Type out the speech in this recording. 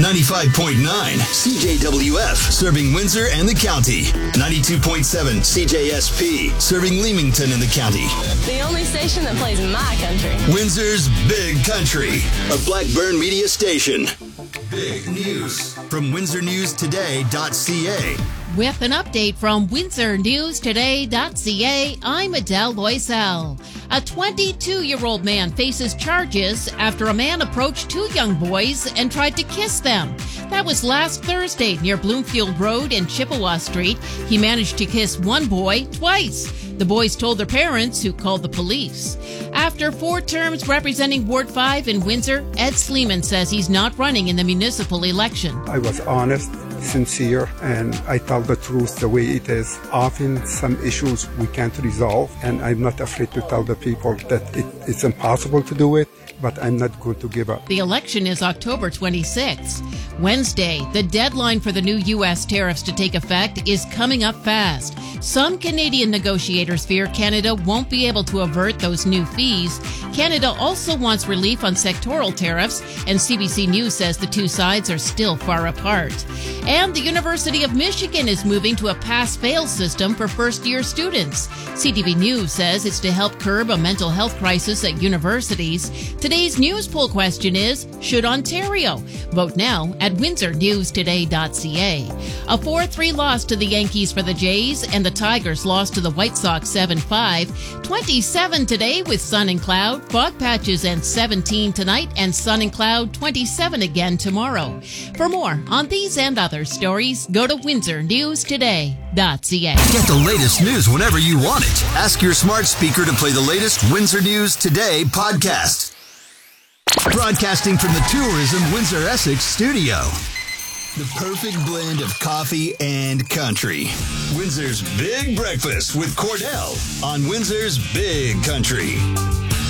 95.9 CJWF, serving Windsor and the county. 92.7 CJSP, serving Leamington and the county. The only station that plays my country. Windsor's Big Country, a Blackburn media station. Big news from WindsorNewsToday.ca. With an update from WindsorNewsToday.ca, I'm Adele Loisel. A 22-year-old man faces charges after a man approached two young boys and tried to kiss them. That was last Thursday near Bloomfield Road and Chippewa Street. He managed to kiss one boy twice. The boys told their parents, who called the police. After 4 terms representing Ward 5 in Windsor, Ed Sleeman says he's not running in the municipal election. I was honest, sincere, and I tell the truth the way it is. Often some issues we can't resolve, and I'm not afraid to tell the people that it's impossible to do it, but I'm not going to give up. The election is October 26th. Wednesday, the deadline for the new U.S. tariffs to take effect is coming up fast. Some Canadian negotiators fear Canada won't be able to avert those new fees. Canada also wants relief on sectoral tariffs, and CBC News says the two sides are still far apart. And the University of Michigan is moving to a pass-fail system for first-year students. CTV News says it's to help curb a mental health crisis at universities. Today's news poll question is, should Ontario? Vote now at WindsorNewsToday.ca. A 4-3 loss to the Yankees for the Jays, and the Tigers lost to the White Sox 7-5. 27 today with sun and cloud, fog patches, and 17 tonight, and sun and cloud, 27 again tomorrow. For more on these and other stories, go to WindsorNewsToday.ca. Get the latest news whenever you want it. Ask your smart speaker to play the latest Windsor News Today podcast. Broadcasting from the Tourism Windsor Essex studio. The perfect blend of coffee and country. Windsor's Big Breakfast with Cordell on Windsor's Big Country.